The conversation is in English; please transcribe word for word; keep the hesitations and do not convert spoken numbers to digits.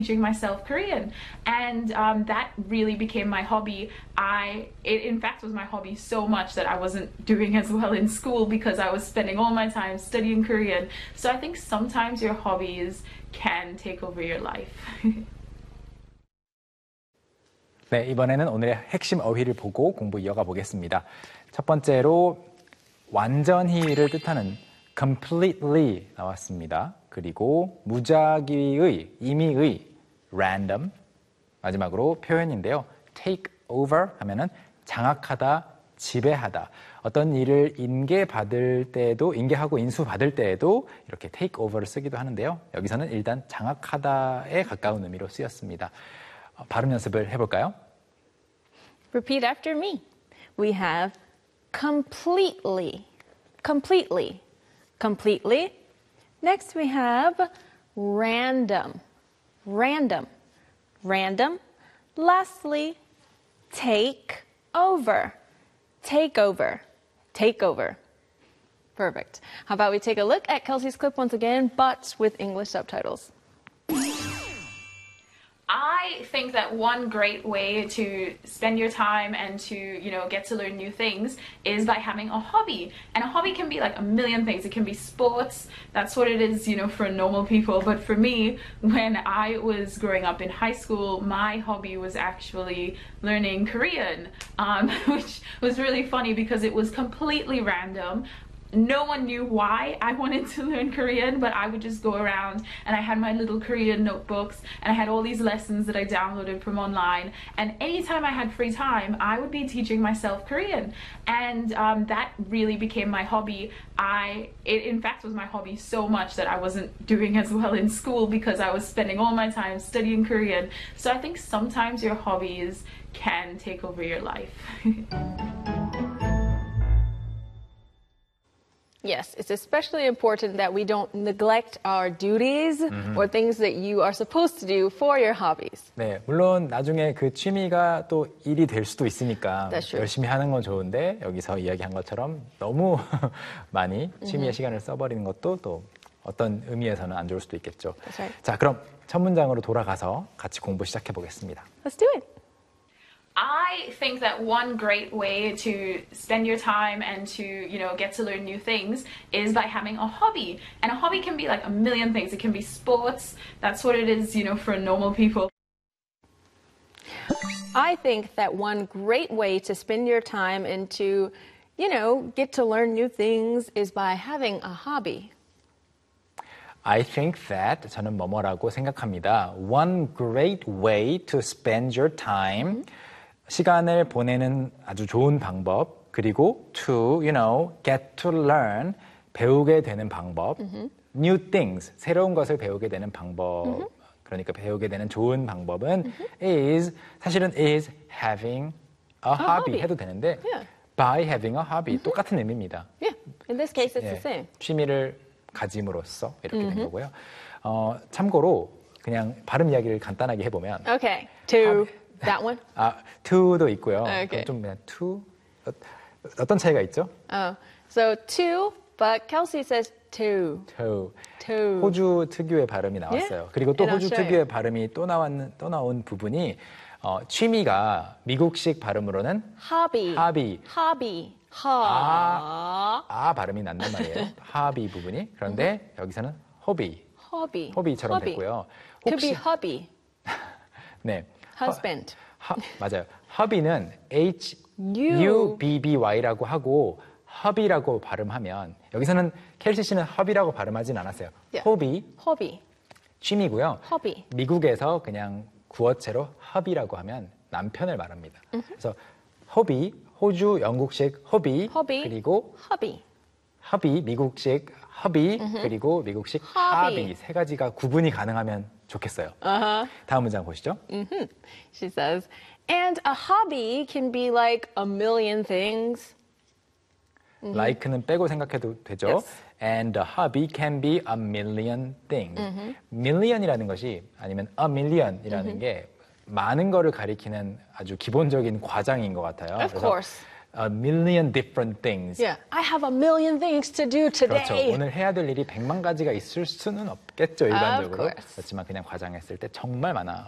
teaching myself Korean, and um, that really became my hobby. I it in fact was my hobby so much that I wasn't doing as well in school because I was spending all my time studying Korean. So I think sometimes your hobbies can take over your life. 네, 이번에는 오늘의 핵심 어휘를 보고 공부 이어가 보겠습니다. 첫 번째로 완전히를 뜻하는 completely 나왔습니다. 그리고 무작위의, 임의의 random, 마지막으로 표현인데요. take over 하면은 장악하다, 지배하다. 어떤 일을 인계받을 때도, 인계하고 인수받을 때에도 이렇게 take over를 쓰기도 하는데요. 여기서는 일단 장악하다에 가까운 의미로 쓰였습니다. 어, 발음 연습을 해볼까요? Repeat after me. We have completely, completely, completely. Next we have random, random, random. Lastly, take over, take over, take over. Perfect. How about we take a look at Kelsey's clip once again, but with English subtitles. I think that one great way to spend your time and to, you know, get to learn new things is by having a hobby. And a hobby can be like a million things. It can be sports. That's what it is, you know, for normal people. But for me, when I was growing up in high school, my hobby was actually learning Korean, um, which was really funny because it was completely random. No one knew why I wanted to learn Korean, but I would just go around and I had my little Korean notebooks and I had all these lessons that I downloaded from online, and anytime I had free time I would be teaching myself Korean, and um, that really became my hobby. I it in fact was my hobby so much that I wasn't doing as well in school because I was spending all my time studying Korean. So I think sometimes your hobbies can take over your life. Yes, it's especially important that we don't neglect our duties mm-hmm. or things that you are supposed to do for your hobbies. 네, 물론 나중에 그 취미가 또 일이 될 수도 있으니까 열심히 하는 건 좋은데 여기서 이야기한 것처럼 너무 많이 취미의 mm-hmm. 시간을 써버리는 것도 또 어떤 의미에서는 안 좋을 수도 있겠죠. That's right. 자, 그럼 첫 문장으로 돌아가서 같이 공부 시작해 보겠습니다. Let's do it. I think that one great way to spend your time and to, you know, get to learn new things is by having a hobby. And a hobby can be like a million things. It can be sports. That's what it is, you know, for normal people. I think that one great way to spend your time and to, you know, get to learn new things is by having a hobby. I think that 저는 뭐뭐라고 생각합니다. One great way to spend your time. 시간을 보내는 아주 좋은 방법, 그리고 to, you know, get to learn, 배우게 되는 방법, mm-hmm. new things, 새로운 것을 배우게 되는 방법, mm-hmm. 그러니까 배우게 되는 좋은 방법은 mm-hmm. is, 사실은 is having a, a hobby, hobby 해도 되는데 yeah. by having a hobby, mm-hmm. 똑같은 의미입니다. Yeah, in this case it's 예, the same. 취미를 가짐으로써 이렇게 mm-hmm. 된 거고요. 어, 참고로 그냥 발음 이야기를 간단하게 해보면 Okay, to... hobby, That one? 아, to도 있고요. Okay. 좀 그냥 to 어, 어떤 차이가 있죠? Oh, so to, but Kelsey says to. to. to. 호주 특유의 발음이 나왔어요. Yeah? 그리고 또 And 호주 특유의 발음이 또 나왔는 또 나온 부분이 어, 취미가 미국식 발음으로는 hobby. hobby. hobby. 아, 아 발음이 난단 말이에요. hobby 부분이. 그런데 여기서는 hobby. hobby. hobby처럼 hobby. 됐고요. Could be hobby. 네. husband. 허, 맞아요. hobby는 H U B B Y라고 하고 hobby라고 발음하면 여기서는 켈시 씨는 hobby라고 발음하진 않았어요. Yeah. hobby. hobby. 취미고요. hobby. 미국에서 그냥 구어체로 hobby라고 하면 남편을 말합니다. Mm-hmm. 그래서 hobby, 호주 영국식 hobby, hobby. 그리고 hobby. hobby, 미국식 hobby, mm-hmm. 그리고 미국식 hobby. hobby 세 가지가 구분이 가능하면 좋겠어요. Uh-huh. 다음 문장 보시죠. Mm-hmm. She says, and a hobby can be like a million things. Mm-hmm. like는 빼고 생각해도 되죠. Yes. And a hobby can be a million things. Mm-hmm. million이라는 것이 아니면 a million이라는 mm-hmm. 게 많은 거를 가리키는 아주 기본적인 과장인 것 같아요. Of course. a million different things. Yeah, I have a million things to do today. 그렇죠. 오늘 해야 될 일이 백만 가지가 있을 수는 없겠죠, 일반적으로. course. 그렇지만 그냥 과장했을 때 정말 많아.